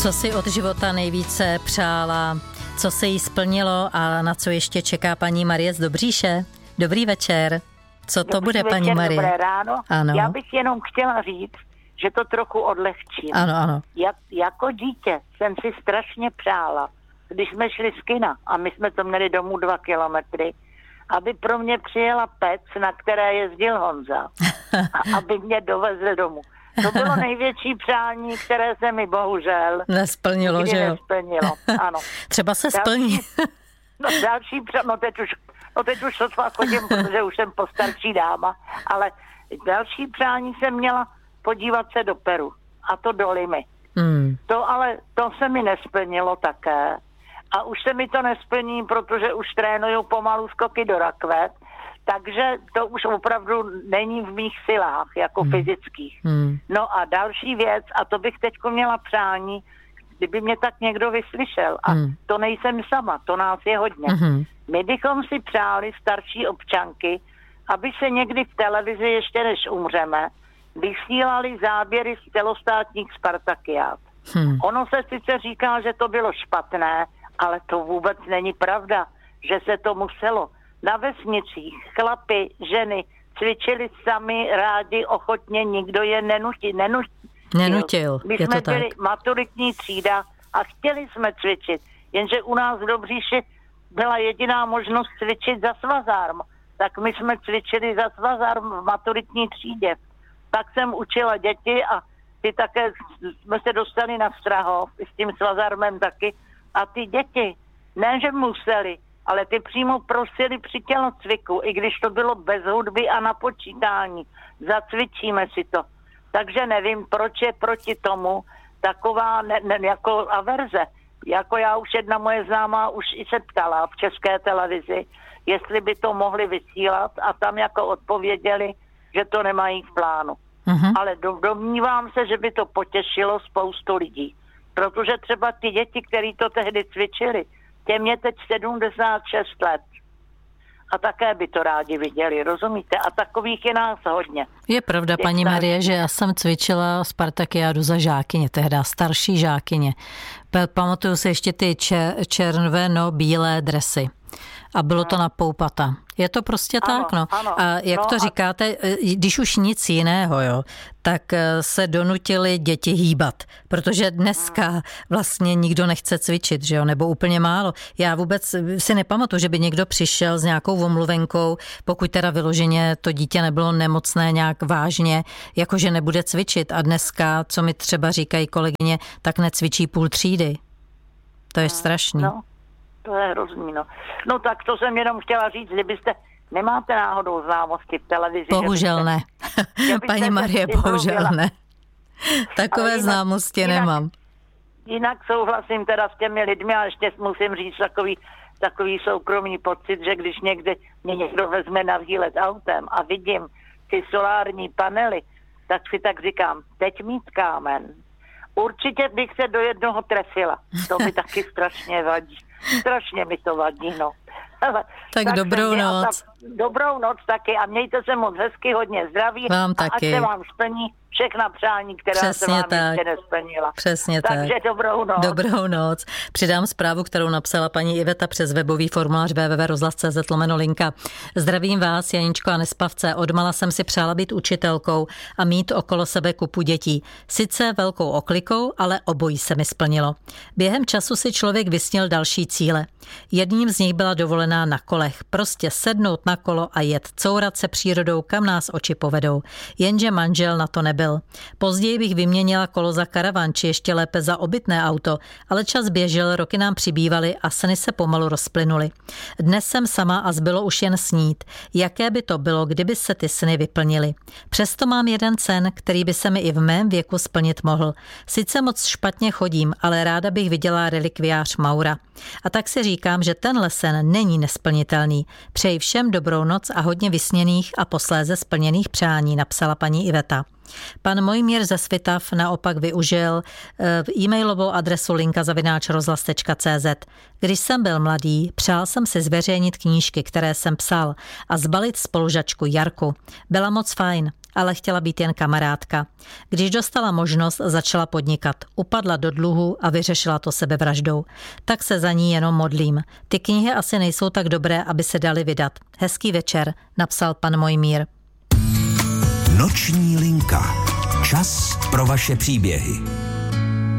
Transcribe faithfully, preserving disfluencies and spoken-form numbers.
Co si od života nejvíce přála, co se jí splnilo a na co ještě čeká paní Marie z Dobříše? Dobrý večer. Co to Dobrý bude, večer, paní Marie? Dobré ráno. Ano. Já bych jenom chtěla říct, že to trochu odlehčím. Ano, ano. Jak, jako dítě jsem si strašně přála, když jsme šli z kina a my jsme to měli domů dva kilometry, aby pro mě přijela pec, na které jezdil Honza a aby mě dovezl domů. To bylo největší přání, které se mi bohužel nesplnilo, že jo? Nesplnilo, ano. Třeba se další, splní. No další přání, no teď už, no teď už sotva chodím, protože už jsem postarší dáma, ale další přání jsem měla podívat se do Peru, a to do Limy. Hmm. To ale, to se mi nesplnilo také. A už se mi to nesplní, protože už trénuju pomalu skoky do rakve, takže to už opravdu není v mých silách, jako hmm. fyzických. Hmm. No a další věc, a to bych teďko měla přání, kdyby mě tak někdo vyslyšel, a hmm. to nejsem sama, to nás je hodně. Hmm. My bychom si přáli starší občanky, aby se někdy v televizi, ještě než umřeme, vysílali záběry z celostátních Spartakiád. Hmm. Ono se sice říká, že to bylo špatné, ale to vůbec není pravda, že se to muselo. Na vesnicích chlapi, ženy cvičili sami rádi, ochotně, nikdo je nenutil. Nenutil. nenutil. My je jsme to byli tak. maturitní třída a chtěli jsme cvičit, jenže u nás v Dobříši byla jediná možnost cvičit za Svazarm. Tak my jsme cvičili za Svazarm v maturitní třídě. Tak jsem učila děti a ty také jsme se dostali na Strahov s tím Svazarmem taky. A ty děti, ne že museli, ale ty přímo prosili při tělocviku, i když to bylo bez hudby a na počítání. Zacvičíme si to. Takže nevím, proč je proti tomu taková ne, ne, jako averze. Jako já už jedna moje známá už i se ptala v České televizi, jestli by to mohli vysílat a tam jako odpověděli, že to nemají v plánu. Uh-huh. Ale do, domnívám se, že by to potěšilo spoustu lidí. Protože třeba ty děti, které to tehdy cvičili, těm je teď sedmdesát šest let. A také by to rádi viděli, rozumíte? A takových je nás hodně. Je pravda, paní Marie, že já jsem cvičila Spartakiádu za žákyně, tehdy starší žákyně. Pamatuju si ještě ty červeno-bílé dresy. A bylo to na poupata. Je to prostě ano, tak, no. Ano, a jak no to říkáte, a... když už nic jiného, jo, tak se donutili děti hýbat, protože dneska vlastně nikdo nechce cvičit, že jo, nebo úplně málo. Já vůbec si nepamatuju, že by někdo přišel s nějakou omluvenkou, pokud teda vyloženě to dítě nebylo nemocné nějak vážně, jakože nebude cvičit. A dneska, co mi třeba říkají kolegyně, tak necvičí půl třídy. To je strašný. No. To je hrozný, no. No tak to jsem jenom chtěla říct, kdybyste, nemáte náhodou známosti v televizi? Bohužel ne. Paní Marie, bohužel ne. Takové jinak, známosti jinak, nemám. Jinak souhlasím teda s těmi lidmi a ještě musím říct takový, takový soukromý pocit, že když někde mě někdo vezme na výlet autem a vidím ty solární panely, tak si tak říkám, teď mít kámen. Určitě bych se do jednoho trefila. To mi taky strašně vadí. Strašně mi to vadí, no. Ale, tak, tak dobrou noc. Tak, dobrou noc taky a mějte se moc hezky, hodně zdraví. Vám a taky. ať se vám splní všechna přání, která Přesně se vám tak. ještě nesplnila. Přesně Takže tak. dobrou noc. Dobrou noc. Přidám zprávu, kterou napsala paní Iveta přes webový formulář w w w tečka rozhlas tečka c z lomeno linka. Zdravím vás, Janíčko a Nespavce. Odmala jsem si přála být učitelkou a mít okolo sebe kupu dětí. Sice velkou oklikou, ale obojí se mi splnilo. Během času si člověk vysnil další cíle. Jedním z nich byla dovolená na kolech. Prostě sednout na kolo a jet, courat se přírodou, kam nás oči povedou. Jenže manžel na to nebyl. Později bych vyměnila kolo za karavan, či ještě lépe za obytné auto, ale čas běžel, roky nám přibývaly a sny se pomalu rozplynuly. Dnes jsem sama a zbylo už jen snít. Jaké by to bylo, kdyby se ty sny vyplnily? Přesto mám jeden sen, který by se mi i v mém věku splnit mohl. Sice moc špatně chodím, ale ráda bych viděla relikviář Maura. A tak si říkám, že tenhle sen není nesplnitelný. Přeji všem dobrou noc a hodně vysněných a posléze splněných přání, napsala paní Iveta. Pan Mojmír ze Svitav naopak využil e-mailovou adresu linka zavináč rozhlas tečka cé zet. Když jsem byl mladý, přál jsem si zveřejnit knížky, které jsem psal a zbalit spolužačku Jarku. Byla moc fajn, ale chtěla být jen kamarádka. Když dostala možnost, začala podnikat. Upadla do dluhu a vyřešila to sebevraždou. Tak se za ní jenom modlím. Ty knihy asi nejsou tak dobré, aby se daly vydat. Hezký večer, napsal pan Mojmír. Noční linka. Čas pro vaše příběhy.